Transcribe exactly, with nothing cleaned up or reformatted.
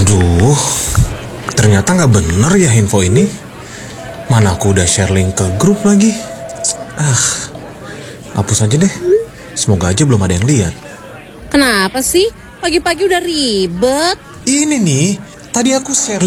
Aduh, ternyata nggak bener ya info ini. Mana aku udah share link ke grup lagi. Ah, hapus aja deh. Semoga aja belum ada yang lihat. Kenapa sih? Pagi-pagi udah ribet. Ini nih, tadi aku share